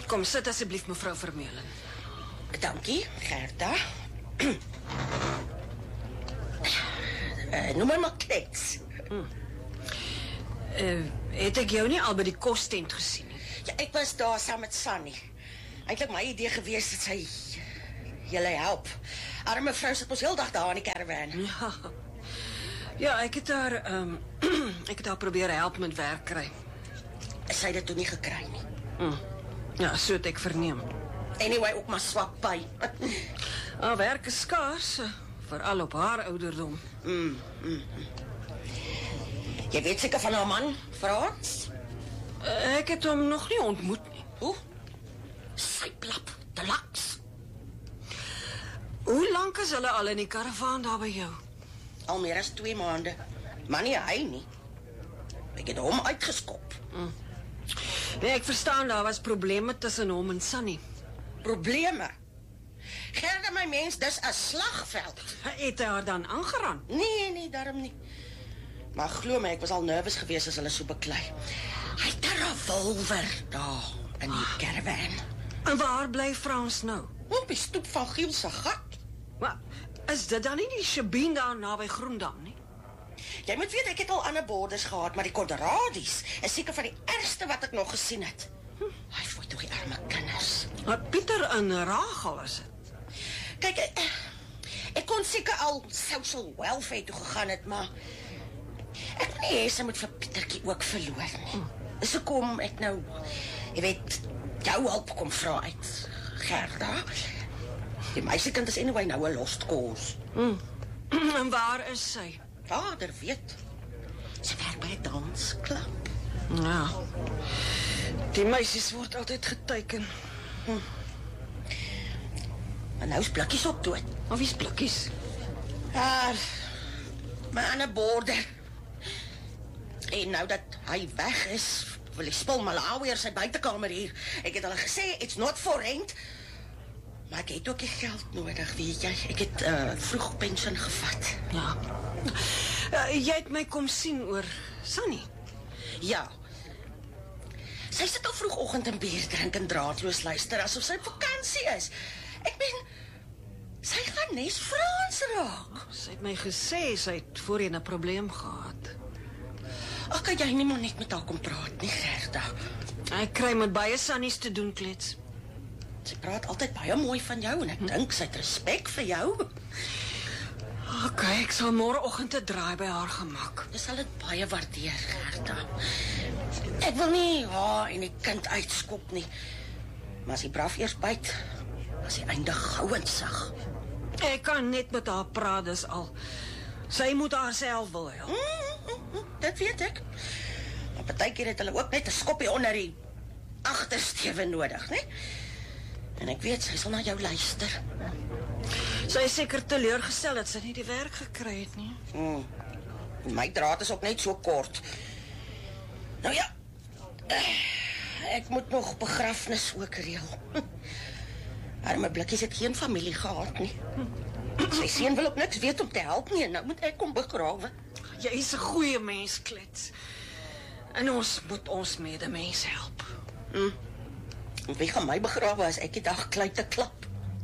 Kom, sit asseblief mevrou Vermeulen. Dankie, Gerda. Noem maar Klets. Het ek jou nie al by die kostent gesien nie? Ja, ek was daar saam met Sunny. Eintlik my idee gewees dat sy julle help. Arme vrou sit ons heel dag daar in die caravan. Ja, ek het haar ek het haar probeer help met werk kry. Sy het dit toe nie gekry nie. Ja, so het ek verneem. Anyway, ook maar swak by. Haar werk is skaars, veral op haar ouderdom. Jy weet seker van haar man, Frans? Ek het hom nog nie ontmoet nie. Hoe? Sy plap, te laks. Hoe lank is hulle al in die karavaan daar by jou? Al meer as 2 maande. Maar nie hy nie. Ek het hom uitgeskop. Nee, ek verstaan, daar was probleme tussen hom en Sunny. Probleme? Gerda, my mens, dis 'n slagveld. Het hy haar dan aangeraan? Nee, daarom nie. Maar glo my, ek was al nervus geweest as hulle so beklei. Hy het 'n revolver daar in die caravan. En waar bly Frans nou? Op die stoep van Giel se gat. Maar is dit dan nie die Shebeen daar naby Groendam nie? Jy moet weet, ek het al ander borders gehad, maar die Conradies is seker van die ergste wat ek nog gesien het. Hy voel toch die arme kinders. Maar Pieter en Rachel is het. Kyk, ek kon seker al social welfare toe gegaan het, maar ek wil nie hê sy moet vir Pietertjie ook verloor nie. So kom ek nou, jy weet, jou hulp kom vra uit, Gerda. Die meisiekind is anyway nou 'n lost cause. En waar is sy? Vader weet. Sy werk by 'n dansklub. Ja. Die meisies word altyd geteken. Maar nou is Blikkies ook dood. Maar wie is Blikkies? My ander border. En nou dat hy weg is, wil die spul Malawi sy buitekamer hier. Ek het hulle gesê, it's not for rent. Maar ek het ook die geld nodig, weet jy. Ek het vroeg pensioen gevat. Ja. Jy het my kom sien oor Sunny. Ja. Sy sit al vroegoggend in bier drink en draadloos luister, asof sy op vakansie is. Ek meen, sy gaan nes Frans raak. Sy het my gesê sy het voorheen 'n probleem gehad. Ag, kan jy nie maar net met haar kom praat nie, Gerda? Ek kry met baie Sunnies te doen, Klets. Sy praat altyd baie mooi van jou en ek dink sy het respek vir jou. OK, ek sal môreoggend 'n draai by haar gemaak. Dis sal dit baie waardeer, Gerda. Ek wil nie haar en die kind uitskop nie. Maar as die braaf eers byt, as die einde gou en sag. Ek kan net met haar praat, dis al. Sy moet haarself wil help. Dit weet ek. Maar partykeer het hulle ook net 'n skoppie onder die agtersteewe nodig, né? En ek weet sy sal na jou luister. Sy is seker teleurgestel dat sy nie die werk gekry het nie. My draad is ook net so kort. Nou ja, ek moet nog begrafnis ook reël. Arme Blikkies het geen familie gehad nie. Sy seun wil ook niks weet om te help nie, en nou moet ek kom begrawe. Jy is 'n goeie mens, Klets. En ons moet ons medemens help. Wie gaan my begrawe as ek die dag klei te klap?